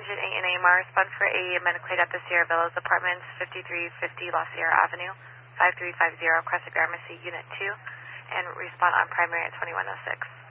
Engine 8 and AMR, respond for a medical aid at the Sierra Villas Apartments, 5350 La Sierra Avenue, 5350 Crescent Gramercy, Unit 2, and respond on primary at 2106.